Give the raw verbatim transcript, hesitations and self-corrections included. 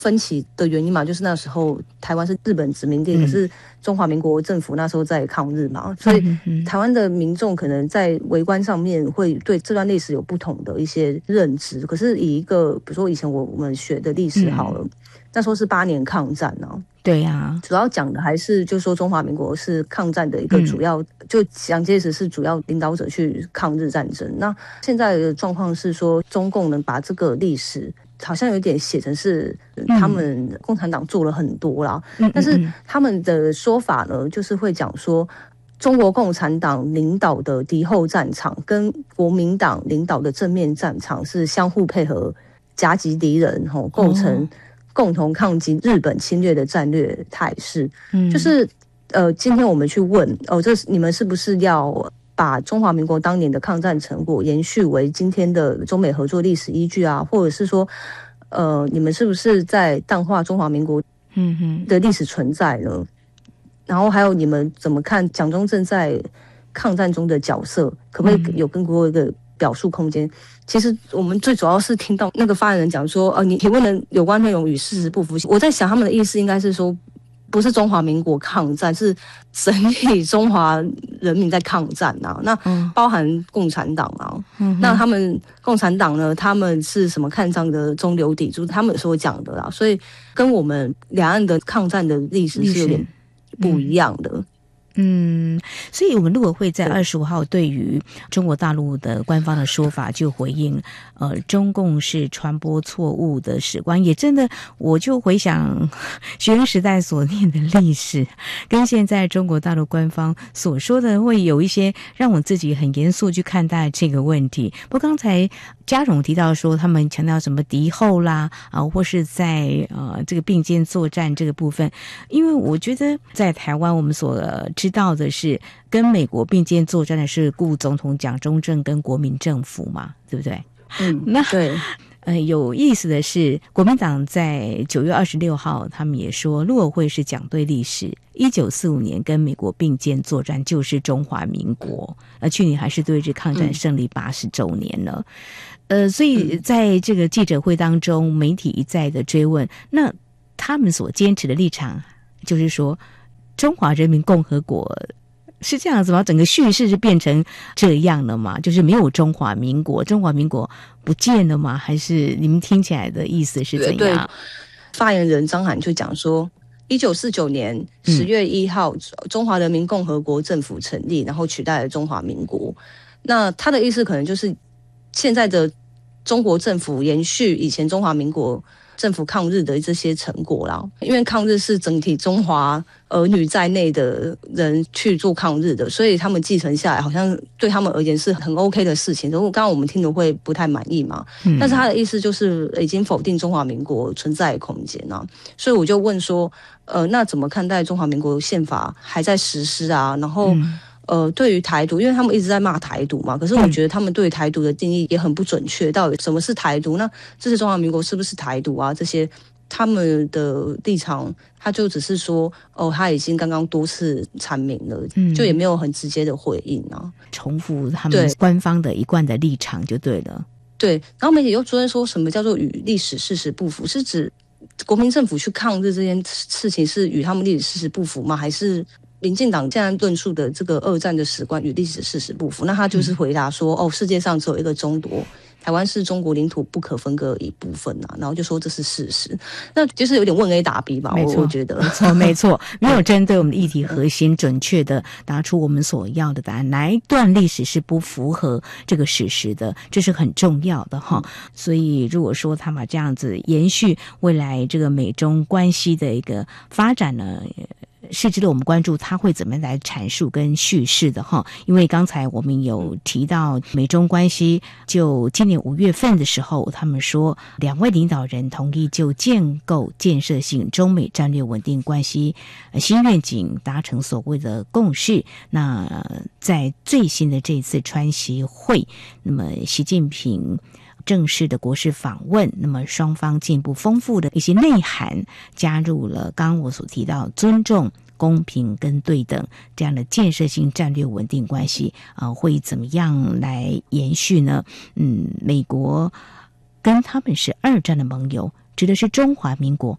分歧的原因嘛，就是那时候台湾是日本殖民地，嗯、可是中华民国政府那时候在抗日嘛，所以台湾的民众可能在微观上面会对这段历史有不同的一些认知。可是以一个比如说以前我们学的历史好了，嗯、那时候是八年抗战啊。 对呀、啊， 主要讲的还是就是说中华民国是抗战的一个主要，嗯、就蒋介石是主要领导者去抗日战争。那现在的状况是说，中共能把这个历史好像有点写成是他们共产党做了很多啦，嗯、但是他们的说法呢，就是会讲说，中国共产党领导的敌后战场跟国民党领导的正面战场是相互配合，夹击敌人，吼，构成共同抗击日本侵略的战略态势。嗯，就是呃，今天我们去问哦，这你们是不是要把中华民国当年的抗战成果延续为今天的中美合作历史依据啊，或者是说，呃，你们是不是在淡化中华民国的历史存在呢？嗯、然后还有你们怎么看蒋中正在抗战中的角色，可不可以有更多一个表述空间？嗯、其实我们最主要是听到那个发言人讲说，呃，你提问的有关内容与事实不符。我在想他们的意思应该是说，不是中华民国抗战，是整体中华人民在抗战啊。那包含共产党啊，嗯、那他们共产党呢，他们是什么看上的中流砥柱？他们所讲的啦，所以跟我们两岸的抗战的历史是有点不一样的。 嗯，所以我们陆委会在二十五号对于中国大陆的官方的说法就回应，呃，中共是传播错误的史观，也真的，我就回想学生时代所念的历史，跟现在中国大陆官方所说的，会有一些让我自己很严肃去看待这个问题。不过刚才嘉荣提到说，他们强调什么敌后啦，啊，或是在呃这个并肩作战这个部分，因为我觉得在台湾我们所、呃知道的是跟美国并肩作战的是顾总统蒋中正跟国民政府嘛，对不对？ 嗯， 那对。 呃，有意思的是，国民党在九月二十六号，他们也说，陆委会是讲对历史，一九四五年跟美国并肩作战就是中华民国，呃，去年还是对日抗战胜利八十周年了。嗯、呃，所以在这个记者会当中，媒体一再的追问，那他们所坚持的立场，就是说，中华人民共和国是这样子吗？整个叙事是变成这样了吗？就是没有中华民国，中华民国不见了吗？还是你们听起来的意思是怎样？ 对，发言人张涵就讲说，一九四九年十月一号，嗯、中华人民共和国政府成立，然后取代了中华民国。那他的意思可能就是现在的中国政府延续以前中华民国政府抗日的这些成果啦，因为抗日是整体中华儿女在内的人去做抗日的，所以他们继承下来，好像对他们而言是很 OK 的事情。然后刚刚我们听的会不太满意嘛，嗯、但是他的意思就是已经否定中华民国存在的空间啊，所以我就问说，呃，那怎么看待中华民国宪法还在实施啊？然后。嗯呃，对于台独，因为他们一直在骂台独嘛，可是我觉得他们对台独的定义也很不准确。到底什么是台独？那这是中华民国是不是台独啊？这些他们的立场，他就只是说，哦，他已经刚刚多次阐明了，嗯、就也没有很直接的回应啊， 重复他们官方的一贯的立场就对了。 对，然后媒体又昨天说什么叫做与历史事实不符？是指国民政府去抗日这件事情是与他们历史事实不符吗？还是？民进党现在论述的这个二战的史观与历史事实不符，那他就是回答说，嗯、哦，世界上只有一个中国，台湾是中国领土不可分割的一部分啊，然后就说这是事实，那就是有点问 A 答 B 吧，我我觉得， 没错没错，没有针对我们的议题核心准确的答出我们所要的答案，哪一段历史是不符合这个事实的，这是很重要的哈。嗯、所以如果说他把这样子延续未来这个美中关系的一个发展呢？是值得我们关注他会怎么来阐述跟叙事的哈，因为刚才我们有提到美中关系，就今年五月份的时候，他们说两位领导人同意就建构建设性中美战略稳定关系新愿景达成所谓的共识。那在最新的这一次川习会，那么习近平正式的国事访问，那么双方进一步丰富的一些内涵，加入了刚刚我所提到尊重、公平跟对等这样的建设性战略稳定关系啊、呃，会怎么样来延续呢？嗯，美国跟他们是二战的盟友， 指的是中华民国。